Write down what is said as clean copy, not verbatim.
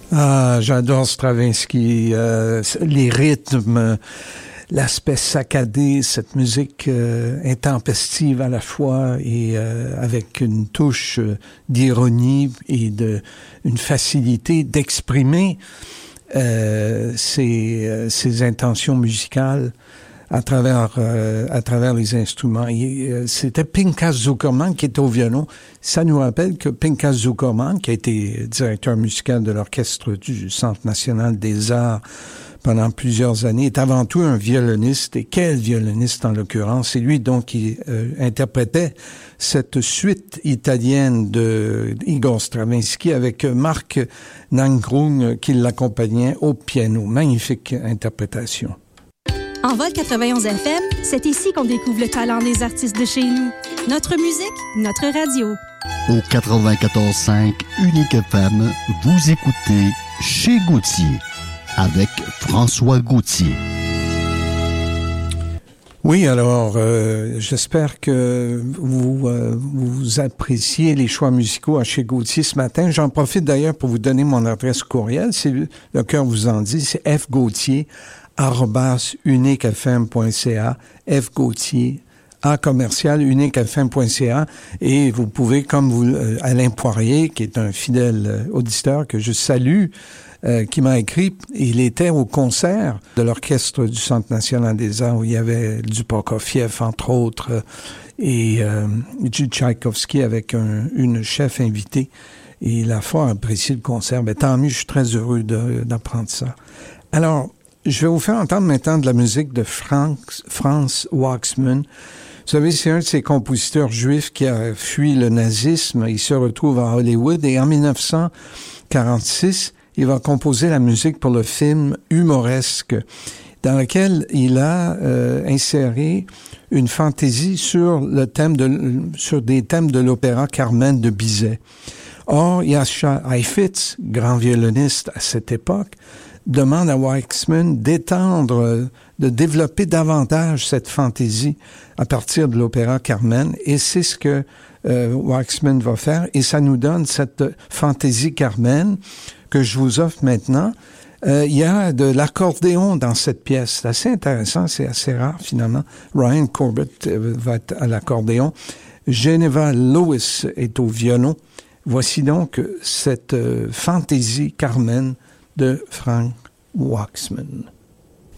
Ah, j'adore Stravinsky, les rythmes, l'aspect saccadé, cette musique intempestive à la fois et avec une touche d'ironie et une facilité d'exprimer ses intentions musicales à travers les instruments. C'était Pinchas Zukerman qui était au violon. Ça nous rappelle que Pinchas Zukerman, qui a été directeur musical de l'orchestre du Centre national des arts pendant plusieurs années, est avant tout un violoniste. Et quel violoniste en l'occurrence! C'est lui donc qui interprétait cette suite italienne de Igor Stravinsky avec Marc Nangrung qui l'accompagnait au piano. Magnifique interprétation. En Vol 91 FM, c'est ici qu'on découvre le talent des artistes de chez nous. Notre musique, notre radio. Au 94.5 Unique FM, vous écoutez Chez Gauthier avec François Gauthier. Oui, alors, j'espère que vous appréciez les choix musicaux à Chez Gauthier ce matin. J'en profite d'ailleurs pour vous donner mon adresse courriel. C'est le cœur vous en dit, c'est fgauthier@uniquefm.ca, fgauthier @uniquefm.ca, et vous pouvez, comme Alain Poirier, qui est un fidèle auditeur que je salue, qui m'a écrit, il était au concert de l'orchestre du Centre national des arts où il y avait du Prokofiev, entre autres, et du Tchaïkovski avec une chef invitée. Et il a fort apprécié le concert. Ben, tant mieux, je suis très heureux d'apprendre ça. Alors, je vais vous faire entendre maintenant de la musique de Franz Waxman. Vous savez, c'est un de ces compositeurs juifs qui a fui le nazisme. Il se retrouve à Hollywood et en 1946, il va composer la musique pour le film humoresque dans lequel il a inséré une fantaisie sur des thèmes de l'opéra Carmen de Bizet. Or, Jascha Heifetz, grand violoniste à cette époque, demande à Waxman de développer davantage cette fantaisie à partir de l'opéra Carmen, et c'est ce que Waxman va faire, et ça nous donne cette fantaisie Carmen que je vous offre maintenant. Il y a de l'accordéon dans cette pièce. C'est assez intéressant, c'est assez rare finalement. Ryan Corbett va être à l'accordéon. Geneva Lewis est au violon. Voici donc cette fantaisie Carmen de Franz Waxman.